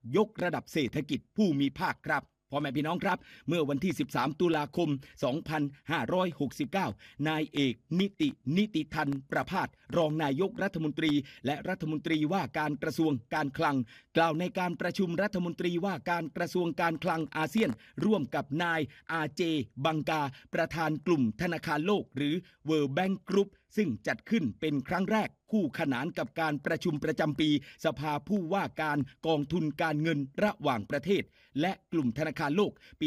ยกระดับเศรษฐกิจภูมิภาคครับพ่อแม่พี่น้องครับเมื่อวันที่13ตุลาคม2569นายเอกนิติธันประภาสรองนายกรัฐมนตรีและรัฐมนตรีว่าการกระทรวงการคลังกล่าวในการประชุมรัฐมนตรีว่าการกระทรวงการคลังอาเซียนร่วมกับนายอาเจบังกาประธานกลุ่มธนาคารโลกหรือ World Bank Group ซึ่งจัดขึ้นเป็นครั้งแรกคู่ขนานกับการประชุมประจำปีสภาผู้ว่าการกองทุนการเงินระหว่างประเทศและกลุ่มธนาคารโลกปี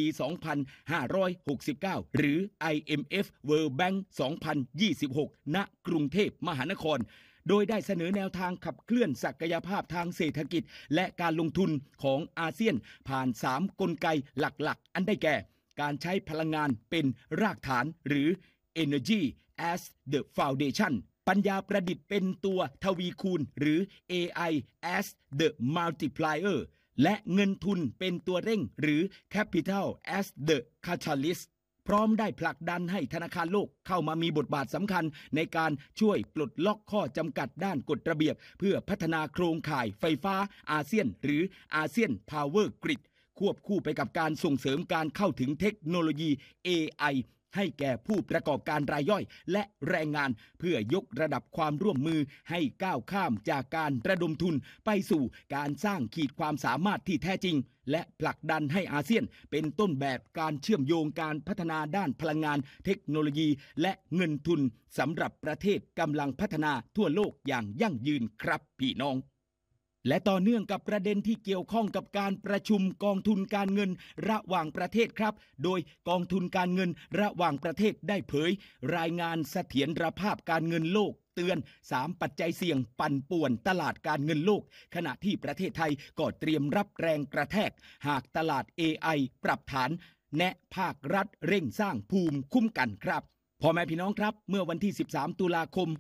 2569 หรือ IMF World Bank 2026 ณ กรุงเทพมหานครโดยได้เสนอแนวทางขับเคลื่อนศักยภาพทางเศรษฐกิจและการลงทุนของอาเซียนผ่าน3กลไกหลักๆอันได้แก่การใช้พลังงานเป็นรากฐานหรือ Energy as the Foundation ปัญญาประดิษฐ์เป็นตัวทวีคูณหรือ AI as the Multiplier และเงินทุนเป็นตัวเร่งหรือ Capital as the Catalyst พร้อมได้ผลักดันให้ธนาคารโลกเข้ามามีบทบาทสำคัญในการช่วยปลดล็อกข้อจำกัดด้านกฎระเบียบเพื่อพัฒนาโครงข่ายไฟฟ้าอาเซียนหรืออาเซียน Power Grid ควบคู่ไปกับการส่งเสริมการเข้าถึงเทคโนโลยี AI ให้แก่ผู้ประกอบการรายย่อยและแรงงานเพื่อยกระดับความร่วมมือให้ก้าวข้ามจากการระดมทุนไปสู่การสร้างขีดความสามารถที่แท้จริงและผลักดันให้อาเซียนเป็นต้นแบบการเชื่อมโยงการพัฒนาด้านพลังงานเทคโนโลยีและเงินทุนสำหรับประเทศกำลังพัฒนาทั่วโลกอย่างยั่งยืนครับพี่น้องและต่อเนื่องกับประเด็นที่เกี่ยวข้องกับการประชุมกองทุนการเงินระหว่างประเทศครับโดยกองทุนการเงินระหว่างประเทศได้เผยรายงานเสถียรภาพการเงินโลกเตือน3ปัจจัยเสี่ยงปั่นป่วนตลาดการเงินโลกขณะที่ประเทศไทยก็เตรียมรับแรงกระแทกหากตลาด AI ปรับฐานแนะภาครัฐเร่งสร้างภูมิคุ้มกันครับพ่อแม่พี่น้องครับเมื่อวันที่13ตุลาคม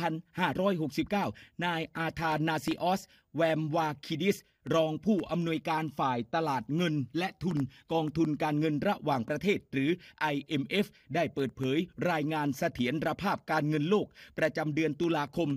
2569นายอาธานาซิออสแวมวาคิดิสรองผู้อำนวยการฝ่ายตลาดเงินและทุนกองทุนการเงินระหว่างประเทศหรือ IMF ได้เปิดเผยรายงานเสถียรภาพการเงินโลกประจำเดือนตุลาคม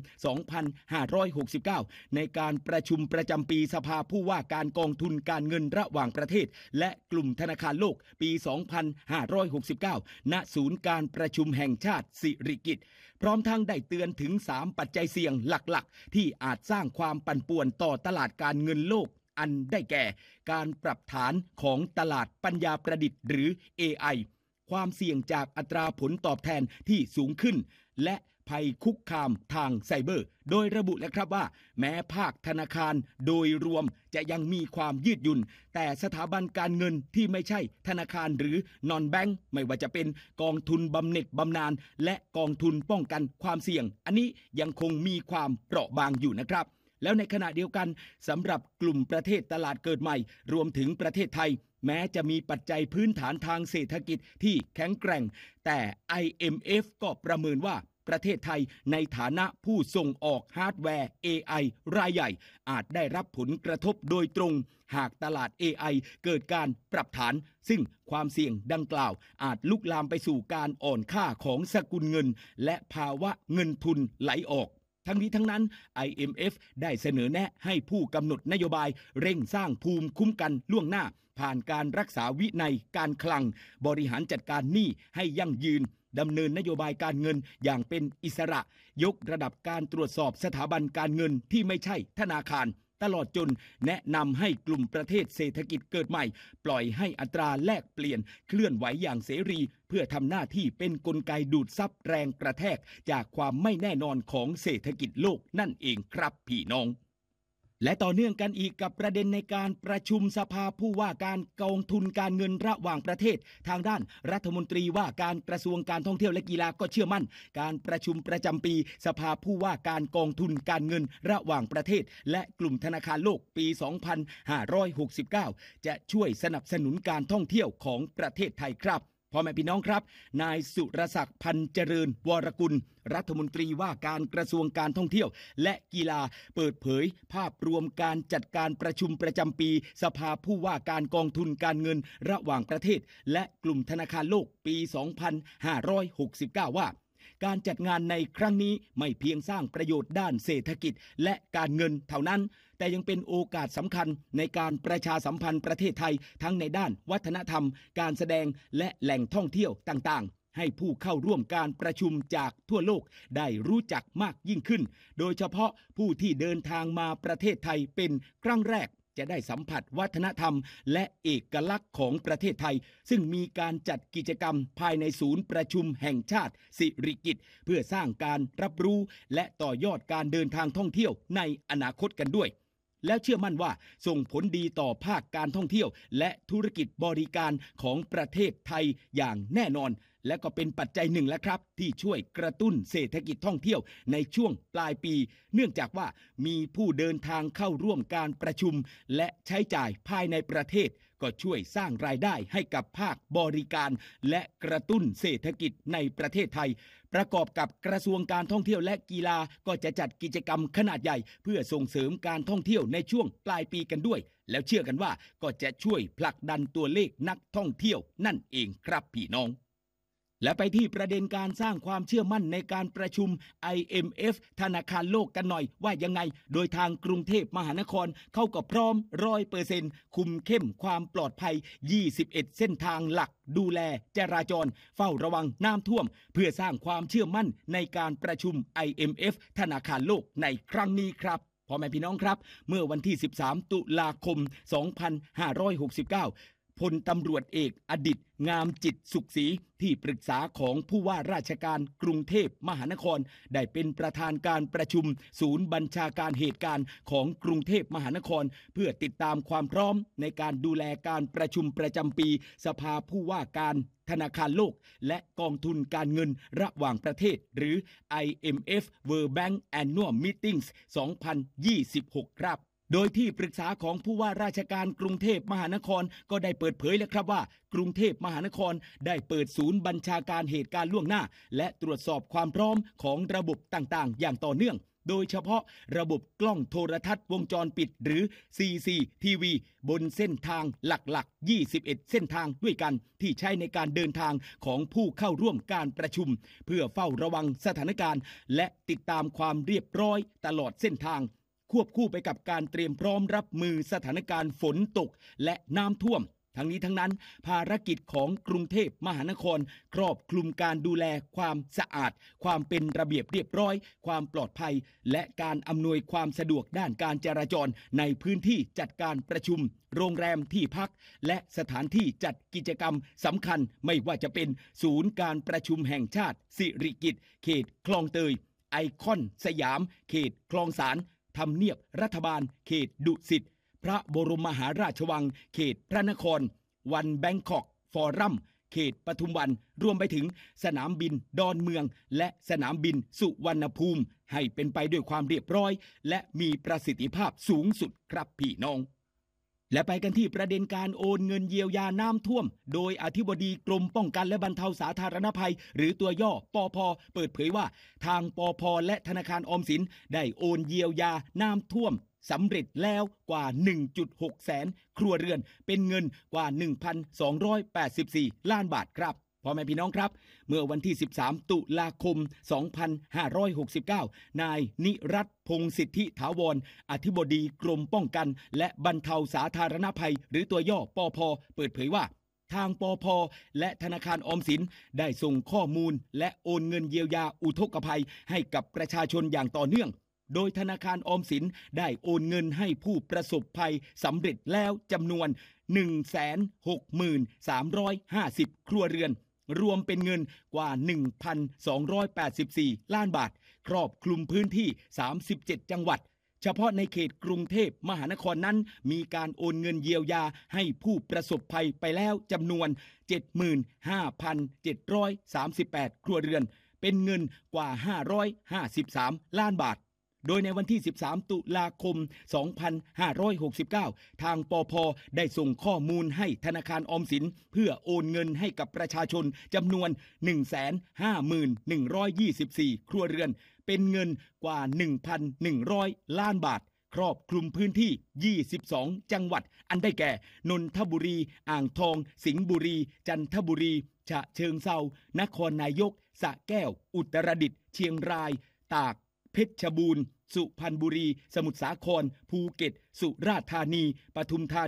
2569ในการประชุมประจำปีสภาผู้ว่าการกองทุนการเงินระหว่างประเทศและกลุ่มธนาคารโลกปี2569ณศูนย์การประชุมแห่งชาติสิริกิติ์พร้อมทั้งได้เตือนถึง3ปัจจัยเสี่ยงหลักๆที่อาจสร้างความปั่นป่วนต่อตลาดการเงินโลกอันได้แก่การปรับฐานของตลาดปัญญาประดิษฐ์หรือ AI ความเสี่ยงจากอัตราผลตอบแทนที่สูงขึ้นและภัยคุกคามทางไซเบอร์โดยระบุแล้วครับว่าแม้ภาคธนาคารโดยรวมจะยังมีความยืดหยุ่นแต่สถาบันการเงินที่ไม่ใช่ธนาคารหรือนอนแบงก์ไม่ว่าจะเป็นกองทุนบำเหน็จบำนาญและกองทุนป้องกันความเสี่ยงอันนี้ยังคงมีความเปราะบางอยู่นะครับแล้วในขณะเดียวกันสำหรับกลุ่มประเทศตลาดเกิดใหม่รวมถึงประเทศไทยแม้จะมีปัจจัยพื้นฐานทางเศรษฐกิจที่แข็งแกร่งแต่ IMF ก็ประเมินว่าประเทศไทยในฐานะผู้ส่งออกฮาร์ดแวร์ AI รายใหญ่อาจได้รับผลกระทบโดยตรงหากตลาด AI เกิดการปรับฐานซึ่งความเสี่ยงดังกล่าวอาจลุกลามไปสู่การอ่อนค่าของสกุลเงินและภาวะเงินทุนไหลออกทั้งนี้ทั้งนั้น IMF ได้เสนอแนะให้ผู้กำหนดนโยบายเร่งสร้างภูมิคุ้มกันล่วงหน้าผ่านการรักษาวินัยการคลังบริหารจัดการหนี้ให้ยั่งยืนดำเนินนโยบายการเงินอย่างเป็นอิสระยกระดับการตรวจสอบสถาบันการเงินที่ไม่ใช่ธนาคารตลอดจนแนะนำให้กลุ่มประเทศเศรษฐกิจเกิดใหม่ปล่อยให้อัตราแลกเปลี่ยนเคลื่อนไหวอย่างเสรีเพื่อทำหน้าที่เป็นกลไกดูดซับแรงกระแทกจากความไม่แน่นอนของเศรษฐกิจโลกนั่นเองครับพี่น้องและต่อเนื่องกันอีกกับประเด็นในการประชุมสภาผู้ว่าการกองทุนการเงินระหว่างประเทศทางด้านรัฐมนตรีว่าการกระทรวงการท่องเที่ยวและกีฬาก็เชื่อมั่นการประชุมประจำปีสภาผู้ว่าการกองทุนการเงินระหว่างประเทศและกลุ่มธนาคารโลกปี 2569 จะช่วยสนับสนุนการท่องเที่ยวของประเทศไทยครับพ่อแม่พี่น้องครับนายสุรศักดิ์พันเจริญวรกุลรัฐมนตรีว่าการกระทรวงการท่องเที่ยวและกีฬาเปิดเผยภาพรวมการจัดการประชุมประจำปีสภาผู้ว่าการกองทุนการเงินระหว่างประเทศและกลุ่มธนาคารโลกปี 2569 ว่าการจัดงานในครั้งนี้ไม่เพียงสร้างประโยชน์ด้านเศรษฐกิจและการเงินเท่านั้นแต่ยังเป็นโอกาสสำคัญในการประชาสัมพันธ์ประเทศไทยทั้งในด้านวัฒนธรรมการแสดงและแหล่งท่องเที่ยวต่างๆให้ผู้เข้าร่วมการประชุมจากทั่วโลกได้รู้จักมากยิ่งขึ้นโดยเฉพาะผู้ที่เดินทางมาประเทศไทยเป็นครั้งแรกจะได้สัมผัสวัฒนธรรมและเอกลักษณ์ของประเทศไทยซึ่งมีการจัดกิจกรรมภายในศูนย์ประชุมแห่งชาติสิริกิติ์เพื่อสร้างการรับรู้และต่อยอดการเดินทางท่องเที่ยวในอนาคตกันด้วยแล้วเชื่อมั่นว่าส่งผลดีต่อภาคการท่องเที่ยวและธุรกิจบริการของประเทศไทยอย่างแน่นอนและก็เป็นปัจจัยหนึ่งแล้วครับที่ช่วยกระตุ้นเศรษฐกิจท่องเที่ยวในช่วงปลายปีเนื่องจากว่ามีผู้เดินทางเข้าร่วมการประชุมและใช้จ่ายภายในประเทศก็ช่วยสร้างรายได้ให้กับภาคบริการและกระตุ้นเศรษฐกิจในประเทศไทยประกอบกับกระทรวงการท่องเที่ยวและกีฬาก็จะจัดกิจกรรมขนาดใหญ่เพื่อส่งเสริมการท่องเที่ยวในช่วงปลายปีกันด้วยแล้วเชื่อกันว่าก็จะช่วยผลักดันตัวเลขนักท่องเที่ยวนั่นเองครับพี่น้องและไปที่ประเด็นการสร้างความเชื่อมั่นในการประชุม IMF ธนาคารโลกกันหน่อยว่ายังไงโดยทางกรุงเทพมหานครเข้ากับพร้อม 100% คุมเข้มความปลอดภัย21เส้นทางหลักดูแลจราจรเฝ้าระวังน้ำท่วมเพื่อสร้างความเชื่อมั่นในการประชุม IMF ธนาคารโลกในครั้งนี้ครับพ่อแม่พี่น้องครับเมื่อวันที่13ตุลาคม2569พลตำรวจเอกอดิษฐ์งามจิตสุขศรีที่ปรึกษาของผู้ว่าราชการกรุงเทพมหานครได้เป็นประธานการประชุมศูนย์บัญชาการเหตุการณ์ของกรุงเทพมหานครเพื่อติดตามความพร้อมในการดูแลการประชุมประจำปีสภาผู้ว่าการธนาคารโลกและกองทุนการเงินระหว่างประเทศหรือ IMF World Bank Annual Meetings 2026 ครับโดยที่ปรึกษาของผู้ว่าราชการกรุงเทพมหานครก็ได้เปิดเผยแล้วครับว่ากรุงเทพมหานครได้เปิดศูนย์บัญชาการเหตุการณ์ล่วงหน้าและตรวจสอบความพร้อมของระบบต่างๆอย่างต่อเนื่องโดยเฉพาะระบบกล้องโทรทัศน์วงจรปิดหรือ CCTV บนเส้นทางหลักๆ21เส้นทางด้วยกันที่ใช้ในการเดินทางของผู้เข้าร่วมการประชุมเพื่อเฝ้าระวังสถานการณ์และติดตามความเรียบร้อยตลอดเส้นทางควบคู่ไปกับการเตรียมพร้อมรับมือสถานการณ์ฝนตกและน้ำท่วมทั้งนี้ทั้งนั้นภารกิจของกรุงเทพมหานครครอบคลุมการดูแลความสะอาดความเป็นระเบียบเรียบร้อยความปลอดภัยและการอำนวยความสะดวกด้านการจราจรในพื้นที่จัดการประชุมโรงแรมที่พักและสถานที่จัดกิจกรรมสำคัญไม่ว่าจะเป็นศูนย์การประชุมแห่งชาติสิริกิติ์เขตคลองเตยไอคอนสยามเขตคลองสานทำเนียบรัฐบาลเขตดุสิตพระบรมมหาราชวังเขตพระนครวันแบงคอกฟอรัมเขตปทุมวันรวมไปถึงสนามบินดอนเมืองและสนามบินสุวรรณภูมิให้เป็นไปด้วยความเรียบร้อยและมีประสิทธิภาพสูงสุดครับพี่น้องและไปกันที่ประเด็นการโอนเงินเยียวยาน้ำท่วมโดยอธิบดีกรมป้องกันและบรรเทาสาธารณภัยหรือตัวย่อปภ.เปิดเผยว่าทางปภ.และธนาคารออมสินได้โอนเยียวยาน้ำท่วมสำเร็จแล้วกว่า 1.6 แสนครัวเรือนเป็นเงินกว่า 1,284 ล้านบาทครับพ่อแม่พี่น้องครับเมื่อวันที่13ตุลาคม2569นายนิรัตน์พงษ์สิทธิถาวรอธิบดีกรมป้องกันและบรรเทาสาธารณภัยหรือตัวย่อปภ.เปิดเผยว่าทางปภ.และธนาคารออมสินได้ส่งข้อมูลและโอนเงินเยียวยาอุทกภัยให้กับประชาชนอย่างต่อเนื่องโดยธนาคารออมสินได้โอนเงินให้ผู้ประสบภัยสำเร็จแล้วจำนวน 163,50 ครัวเรือนรวมเป็นเงินกว่า 1,284 ล้านบาทครอบคลุมพื้นที่37จังหวัดเฉพาะในเขตกรุงเทพมหานครนั้นมีการโอนเงินเยียวยาให้ผู้ประสบภัยไปแล้วจำนวน 75,738 ครัวเรือนเป็นเงินกว่า553 ล้านบาทโดยในวันที่13ตุลาคม2569ทางปภ.ได้ส่งข้อมูลให้ธนาคารออมสินเพื่อโอนเงินให้กับประชาชนจำนวน 150,124 ครัวเรือนเป็นเงินกว่า 1,100 ล้านบาทครอบคลุมพื้นที่22จังหวัดอันได้แก่นนทบุรีอ่างทองสิงห์บุรีจันทบุรีฉะเชิงเทรานครนายกสระแก้ว อุตรดิตถ์เชียงราย ตาก เพชรบูรณ์ สุพรรณบุรี สมุทรสาคร ภูเก็ต สุราษฎร์ธานี ปทุมธา